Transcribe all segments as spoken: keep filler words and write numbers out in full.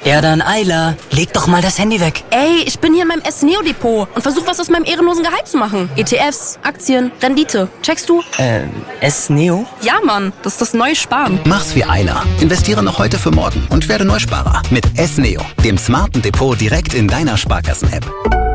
Ja dann, Ayla, leg doch mal das Handy weg. Ey, ich bin hier in meinem S-Neo-Depot und versuche was aus meinem ehrenlosen Gehalt zu machen. E T Fs, Aktien, Rendite. Checkst du? Ähm, S-Neo? Ja, Mann, das ist das neue Sparen. Mach's wie Ayla. Investiere noch heute für morgen und werde Neusparer mit S-Neo, dem smarten Depot direkt in deiner Sparkassen-App.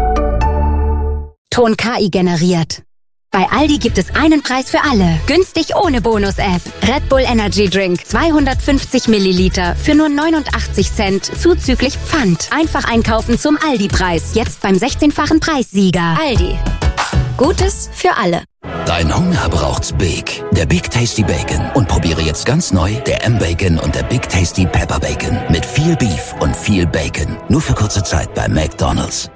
Ton K I generiert. Bei Aldi gibt es einen Preis für alle. Günstig ohne Bonus-App. Red Bull Energy Drink zweihundertfünfzig Milliliter für nur neunundachtzig Cent zuzüglich Pfand. Einfach einkaufen zum Aldi-Preis. Jetzt beim sechzehnfachen Preissieger. Aldi. Gutes für alle. Dein Hunger braucht's Big. Der Big Tasty Bacon. Und probiere jetzt ganz neu der M-Bacon und der Big Tasty Pepper Bacon. Mit viel Beef und viel Bacon. Nur für kurze Zeit bei McDonald's.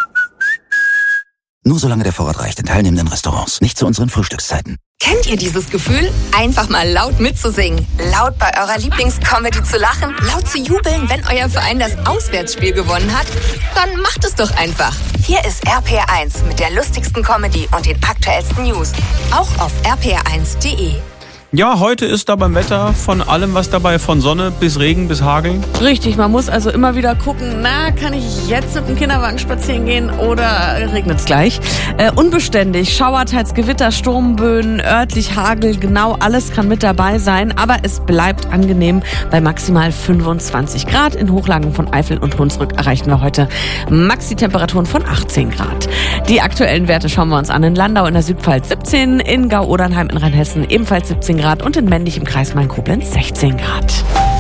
Nur solange der Vorrat reicht in teilnehmenden Restaurants. Nicht zu unseren Frühstückszeiten. Kennt ihr dieses Gefühl? Einfach mal laut mitzusingen. Laut bei eurer Lieblingscomedy zu lachen. Laut zu jubeln, wenn euer Verein das Auswärtsspiel gewonnen hat. Dann macht es doch einfach. Hier ist R P R eins mit der lustigsten Comedy und den aktuellsten News. Auch auf r p r eins punkt d e. Ja, heute ist da beim Wetter von allem was dabei, von Sonne bis Regen bis Hagel. Richtig, man muss also immer wieder gucken, na, kann ich jetzt mit dem Kinderwagen spazieren gehen oder regnet es gleich? Äh, unbeständig, Schauer, teils Gewitter, Sturmböen, örtlich Hagel, genau alles kann mit dabei sein, aber es bleibt angenehm bei maximal fünfundzwanzig Grad. In Hochlagen von Eifel und Hunsrück erreichen wir heute Maxi-Temperaturen von achtzehn Grad. Die aktuellen Werte schauen wir uns an. In Landau in der Südpfalz siebzehn, in Gau-Odernheim in Rheinhessen ebenfalls siebzehn Grad und in Mendig im Kreis Main-Koblenz sechzehn Grad.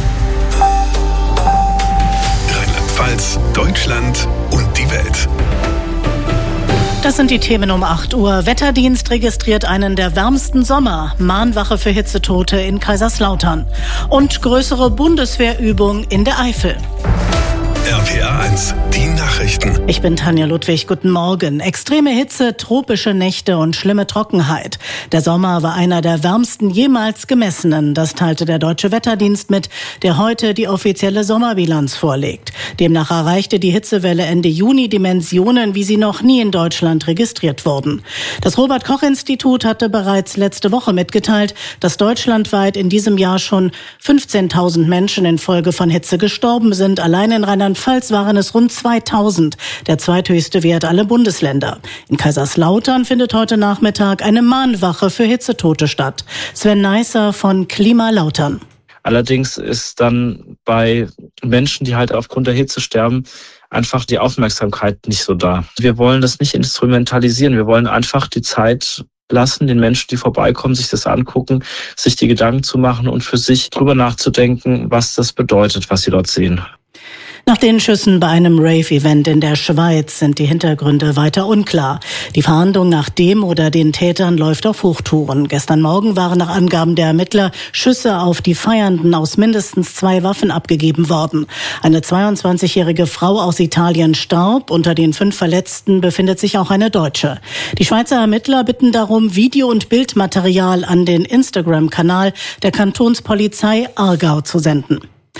Rheinland-Pfalz, Deutschland und die Welt. Das sind die Themen um acht Uhr. Wetterdienst registriert einen der wärmsten Sommer. Mahnwache für Hitzetote in Kaiserslautern. Und größere Bundeswehrübung in der Eifel. R P R eins, die Nachrichten. Ich bin Tanja Ludwig, guten Morgen. Extreme Hitze, tropische Nächte und schlimme Trockenheit. Der Sommer war einer der wärmsten jemals gemessenen. Das teilte der Deutsche Wetterdienst mit, der heute die offizielle Sommerbilanz vorlegt. Demnach erreichte die Hitzewelle Ende Juni Dimensionen, wie sie noch nie in Deutschland registriert wurden. Das Robert-Koch-Institut hatte bereits letzte Woche mitgeteilt, dass deutschlandweit in diesem Jahr schon fünfzehntausend Menschen infolge von Hitze gestorben sind. Allein in Rheinland-Pfalz waren es rund zweitausend, der zweithöchste Wert aller Bundesländer. In Kaiserslautern findet heute Nachmittag eine Mahnwache für Hitzetote statt. Sven Neisser von Klima Lautern. Allerdings ist dann bei Menschen, die halt aufgrund der Hitze sterben, einfach die Aufmerksamkeit nicht so da. Wir wollen das nicht instrumentalisieren. Wir wollen einfach die Zeit lassen, den Menschen, die vorbeikommen, sich das angucken, sich die Gedanken zu machen und für sich drüber nachzudenken, was das bedeutet, was sie dort sehen. Nach den Schüssen bei einem Rave-Event in der Schweiz sind die Hintergründe weiter unklar. Die Fahndung nach dem oder den Tätern läuft auf Hochtouren. Gestern Morgen waren nach Angaben der Ermittler Schüsse auf die Feiernden aus mindestens zwei Waffen abgegeben worden. Eine zweiundzwanzigjährige Frau aus Italien starb. Unter den fünf Verletzten befindet sich auch eine Deutsche. Die Schweizer Ermittler bitten darum, Video- und Bildmaterial an den Instagram-Kanal der Kantonspolizei Aargau zu senden.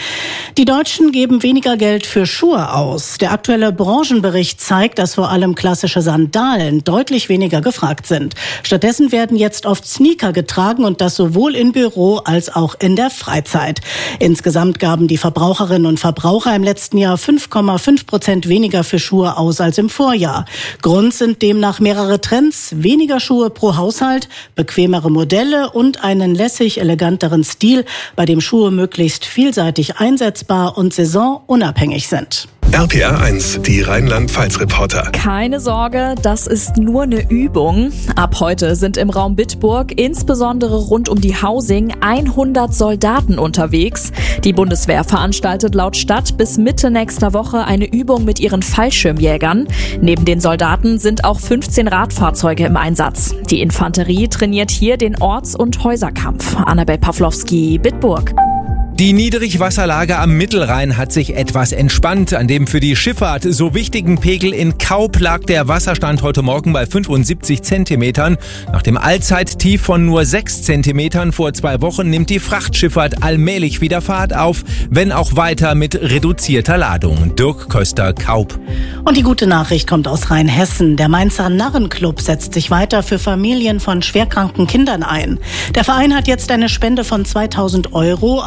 Die Deutschen geben weniger Geld für Schuhe aus. Der aktuelle Branchenbericht zeigt, dass vor allem klassische Sandalen deutlich weniger gefragt sind. Stattdessen werden jetzt oft Sneaker getragen und das sowohl im Büro als auch in der Freizeit. Insgesamt gaben die Verbraucherinnen und Verbraucher im letzten Jahr fünf Komma fünf Prozent weniger für Schuhe aus als im Vorjahr. Grund sind demnach mehrere Trends: weniger Schuhe pro Haushalt, bequemere Modelle und einen lässig eleganteren Stil, bei dem Schuhe möglichst vielseitig einsetzbar und saisonunabhängig sind. R P R eins, die Rheinland-Pfalz-Reporter. Keine Sorge, das ist nur eine Übung. Ab heute sind im Raum Bitburg, insbesondere rund um die Hausing, hundert Soldaten unterwegs. Die Bundeswehr veranstaltet laut Stadt bis Mitte nächster Woche eine Übung mit ihren Fallschirmjägern. Neben den Soldaten sind auch fünfzehn Radfahrzeuge im Einsatz. Die Infanterie trainiert hier den Orts- und Häuserkampf. Annabel Pawlowski, Bitburg. Die Niedrigwasserlage am Mittelrhein hat sich etwas entspannt. An dem für die Schifffahrt so wichtigen Pegel in Kaup lag der Wasserstand heute Morgen bei fünfundsiebzig Zentimetern. Nach dem Allzeittief von nur sechs Zentimetern vor zwei Wochen nimmt die Frachtschifffahrt allmählich wieder Fahrt auf, wenn auch weiter mit reduzierter Ladung. Dirk Köster, Kaup. Und die gute Nachricht kommt aus Rheinhessen. Der Mainzer Narrenclub setzt sich weiter für Familien von schwerkranken Kindern ein. Der Verein hat jetzt eine Spende von zweitausend Euro an das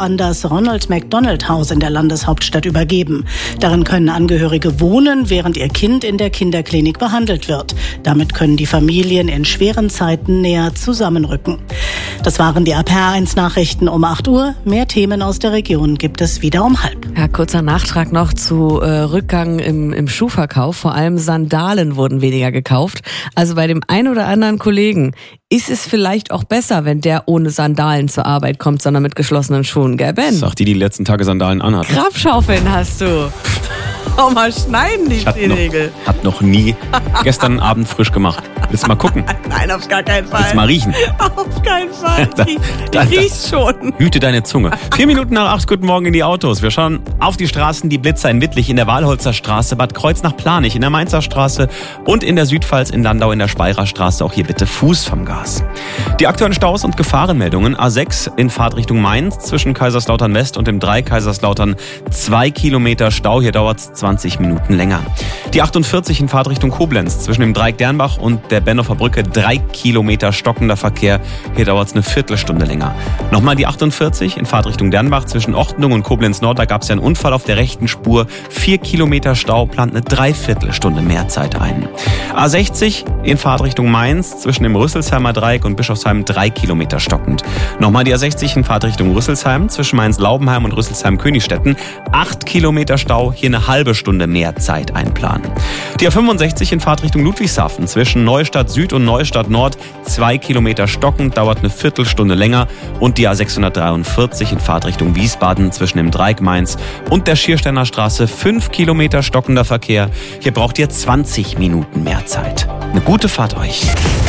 das Ronald McDonald Haus in der Landeshauptstadt übergeben. Darin können Angehörige wohnen, während ihr Kind in der Kinderklinik behandelt wird. Damit können die Familien in schweren Zeiten näher zusammenrücken. Das waren die A P R eins Nachrichten um acht Uhr. Mehr Themen aus der Region gibt es wieder um halb. Ja, kurzer Nachtrag noch zu äh, Rückgang im, im Schuhverkauf. Vor allem Sandalen wurden weniger gekauft. Also bei dem einen oder anderen Kollegen ist es vielleicht auch besser, wenn der ohne Sandalen zur Arbeit kommt, sondern mit geschlossenen Schuhen, gell, Ben? Sagt die, die die letzten Tage Sandalen anhat. Grabschaufeln hast du. Auch mal schneiden die Zehennägel. Hat noch nie gestern Abend frisch gemacht. Willst du mal gucken? Nein, auf gar keinen Fall. Willst du mal riechen? Auf keinen Fall. Ich, ich riech's schon. Hüte deine Zunge. Vier Minuten nach acht, guten Morgen in die Autos. Wir schauen auf die Straßen, die Blitzer in Wittlich, in der Walholzer Straße, Bad Kreuznach Planich, in der Mainzer Straße und in der Südpfalz in Landau in der Speyerer Straße. Auch hier bitte Fuß vom Gas. Die aktuellen Staus und Gefahrenmeldungen. A sechs in Fahrtrichtung Mainz zwischen Kaiserslautern West und dem drei Kaiserslautern. Zwei Kilometer Stau. Hier dauert's zwanzig Minuten länger. Die achtundvierzig in Fahrtrichtung Koblenz zwischen dem Dreieck Dernbach und der Bennofer Brücke. Drei Kilometer stockender Verkehr. Hier dauert's eine Viertelstunde länger. Nochmal die achtundvierzig in Fahrtrichtung Dernbach zwischen Ortendung und Koblenz Nord. Da gab's ja einen Unfall auf der rechten Spur. Vier Kilometer Stau, plant eine Dreiviertelstunde mehr Zeit ein. A sechzig in Fahrtrichtung Mainz zwischen dem Rüsselsheimer Dreieck und Bischofsheim. Drei Kilometer stockend. Nochmal die A sechzig in Fahrtrichtung Rüsselsheim zwischen Mainz-Laubenheim und Rüsselsheim-Königstetten. Acht Kilometer Stau, hier eine halbe Stunde mehr Zeit einplanen. Die A fünfundsechzig in Fahrtrichtung Ludwigshafen zwischen Neustadt Süd und Neustadt Nord. Zwei Kilometer stockend, dauert eine Viertelstunde länger. Und die A sechshundertdreiundvierzig in Fahrtrichtung Wiesbaden zwischen dem Dreieck Mainz und der Schiersteiner Straße. Fünf Kilometer stockender Verkehr. Hier braucht ihr zwanzig Minuten mehr Zeit. Eine gute Fahrt euch.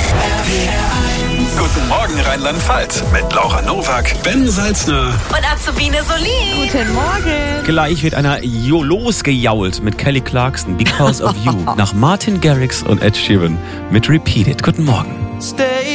Guten Morgen Rheinland-Pfalz mit Laura Nowak, Ben Salzner und Azubine Solin. Guten Morgen. Gleich wird einer Jo losgejault mit Kelly Clarkson, Because of You, nach Martin Garrix und Ed Sheeran mit Repeat It. Guten Morgen. Stay